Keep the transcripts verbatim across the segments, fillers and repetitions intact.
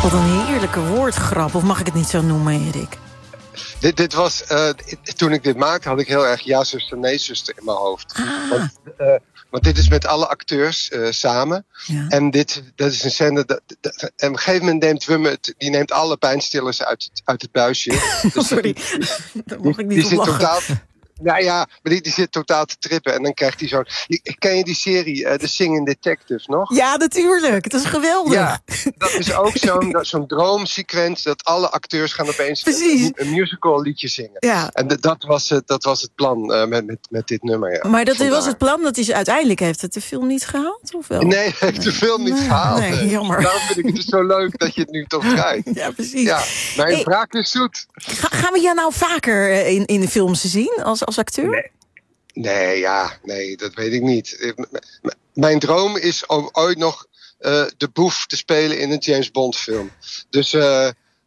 Wat een heerlijke woordgrap, of mag ik het niet zo noemen, Erik? Dit, dit was, uh, toen ik dit maakte, had ik heel erg ja, zuster, nee, zuster in mijn hoofd. Ah. Want, uh, want dit is met alle acteurs uh, samen. Ja. En En dit, dat is een scène. Dat, dat, en op een gegeven moment neemt Wim het, die neemt alle pijnstillers uit het, uit het buisje. Dus Sorry, daar mag ik niet die op zit lachen. totaal. Nou ja, maar die, die zit totaal te trippen. En dan krijgt hij zo'n. Ken je die serie, uh, The Singing Detective, nog? Ja, natuurlijk. Dat is geweldig. Ja, dat is ook zo'n, zo'n droomsequentie dat alle acteurs gaan opeens een, een musical liedje zingen. Ja. En d- dat, was het, dat was het plan uh, met, met, met dit nummer. Ja. Maar dat Vandaar. was het plan dat hij ze uiteindelijk heeft het de film niet gehaald, of wel? Nee, hij heeft de film niet Nee, gehaald. nee, jammer. Daarom vind ik het dus zo leuk dat je het nu toch draait. Ja, precies. Ja, mijn Hey. wraak is zoet. Ga, gaan we jou nou vaker eh, in, in de films zien als, als acteur? Nee. Nee, ja, nee, dat weet ik niet. M- m- Mijn droom is om ooit nog uh, de boef te spelen in een James Bond film. Dus uh,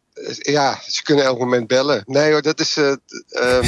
ja, ze kunnen elk moment bellen. Nee hoor, dat is... Uh, uh,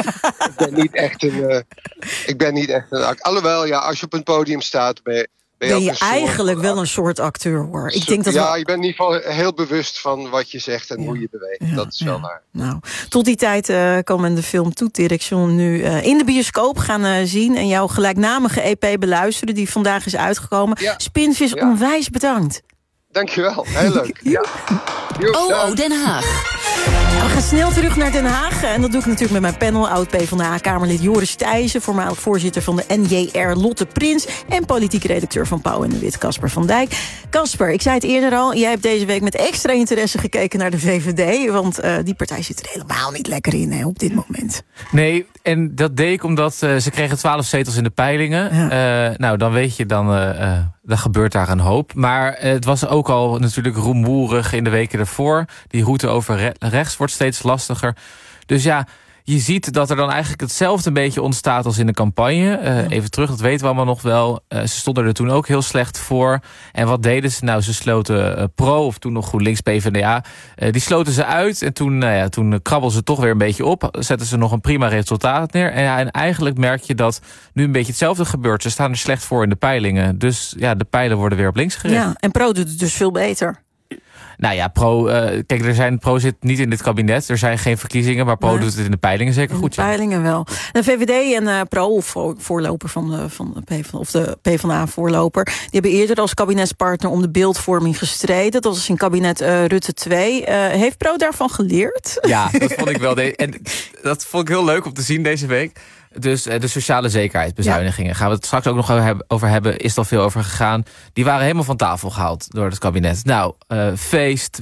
ik ben niet echt een... Uh, ik ben niet echt een act- Alhoewel, ja, als je op een podium staat, ben je... Ben je, Ben je ook een eigenlijk soort, wel een soort acteur, hoor. Ik Zo- denk dat ja, we... je bent in ieder geval heel bewust van wat je zegt en Ja. hoe je beweegt. Ja, Dat is wel ja. waar. Nou, tot die tijd uh, kan men de film Toetdirection nu uh, in de bioscoop gaan uh, zien en jouw gelijknamige E P beluisteren, die vandaag is uitgekomen. Ja. Spinvis, Ja. onwijs bedankt. Dankjewel, heel leuk. Ja. Jo, Oh, dag. oh, Den Haag. We gaan snel terug naar Den Haag. En dat doe ik natuurlijk met mijn panel. Oud-PvdA-Kamerlid Joris Thijssen, voormalig voorzitter van de N J R Lotte Prins en politiek redacteur van Pauw en de Wit, Casper van Dijk. Casper, ik zei het eerder al, jij hebt deze week met extra interesse gekeken naar de V V D. Want uh, die partij zit er helemaal niet lekker in, hè, op dit moment. Nee, en dat deed ik omdat uh, ze kregen twaalf zetels in de peilingen. Ja. Uh, nou, dan weet je, dan, uh, uh, dan gebeurt daar een hoop. Maar uh, het was ook al natuurlijk rumoerig in de weken ervoor. Die route over re- rechts wordt steeds lastiger. Dus ja, je ziet dat er dan eigenlijk hetzelfde een beetje ontstaat als in de campagne. Uh, ja. Even terug, dat weten we allemaal nog wel. Uh, ze stonden er toen ook heel slecht voor. En wat deden ze? Nou, ze sloten uh, Pro, of toen nog GroenLinks PvdA. Uh, die sloten ze uit en toen, nou ja, toen krabbelden ze toch weer een beetje op. Zetten ze nog een prima resultaat neer. En, ja, en eigenlijk merk je dat nu een beetje hetzelfde gebeurt. Ze staan er slecht voor in de peilingen. Dus ja, de pijlen worden weer op links gericht. Ja, en Pro doet het dus veel beter. Nou ja, Pro, uh, kijk, er zijn, Pro zit niet in dit kabinet. Er zijn geen verkiezingen, maar Pro Nee. doet het in de peilingen zeker In goed. de Ja. peilingen wel. De V V D en uh, Pro, of voor, voorloper van de, van de PvdA, of de PvdA-voorloper, die hebben eerder als kabinetspartner om de beeldvorming gestreden. Dat was in kabinet uh, Rutte twee. Uh, heeft Pro daarvan geleerd? Ja, dat vond ik wel. De- en dat vond ik heel leuk om te zien deze week. Dus de sociale zekerheidsbezuinigingen. Ja. Gaan we het straks ook nog over hebben. Is er al veel over gegaan. Die waren helemaal van tafel gehaald door het kabinet. Nou, uh, feest,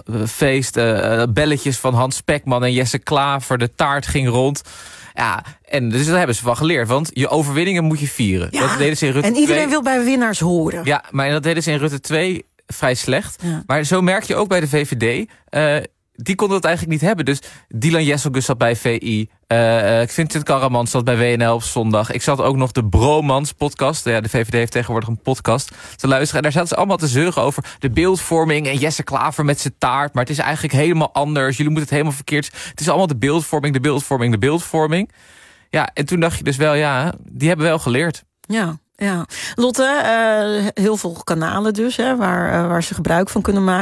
feest uh, belletjes van Hans Spekman en Jesse Klaver. De taart ging rond. Ja, en dus daar hebben ze van geleerd. Want je overwinningen moet je vieren. Ja, dat deden ze in Rutte en iedereen twee. wil bij winnaars horen. Ja, maar dat deden ze in Rutte twee vrij slecht. Ja. Maar zo merk je ook bij de V V D... Uh, die konden het eigenlijk niet hebben. Dus Dylan Jesselgus zat bij V I. Uh, Vincent Karaman zat bij W N L op zondag. Ik zat ook nog de Bromans podcast. Ja, de V V D heeft tegenwoordig een podcast te luisteren. En daar zaten ze allemaal te zeuren over de beeldvorming. En Jesse Klaver met zijn taart. Maar het is eigenlijk helemaal anders. Jullie moeten het helemaal verkeerd. Het is allemaal de beeldvorming, de beeldvorming, de beeldvorming. Ja, en toen dacht je dus wel, ja, die hebben wel geleerd. Ja, ja. Lotte, uh, heel veel kanalen dus, hè, waar, uh, waar ze gebruik van kunnen maken.